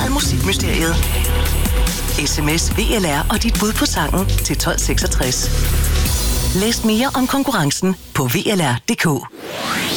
med Musikmysteriet. SMS VLR og dit bud på sangen til 1266. Læs mere om konkurrencen på VLR.dk.